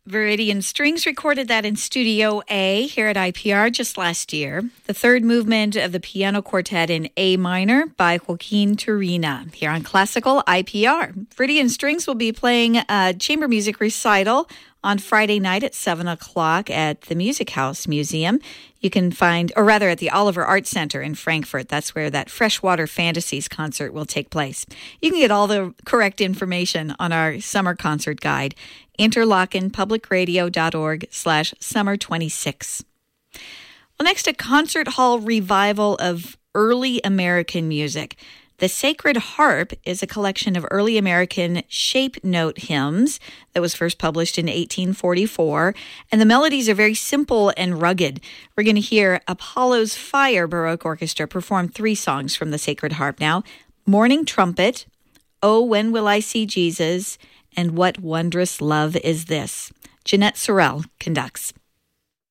Viridian Strings recorded that in Studio A here at IPR just last year. The third movement of the piano quartet in A minor by Joaquin Turina here on Classical IPR. Viridian Strings will be playing a chamber music recital on Friday night at 7 o'clock at the Music House Museum. You can find, or rather at the Oliver Art Center in Frankfurt. That's where that Freshwater Fantasies concert will take place. You can get all the correct information on our summer concert guide, interlockenpublicradio.org/summer26. Well, next, a concert hall revival of early American music. The Sacred Harp is a collection of early American shape note hymns that was first published in 1844, and the melodies are very simple and rugged. We're going to hear Apollo's Fire Baroque Orchestra perform 3 songs from the Sacred Harp now: Morning Trumpet, Oh, When Will I See Jesus, and What Wondrous Love Is This? Jeanette Sorrell conducts.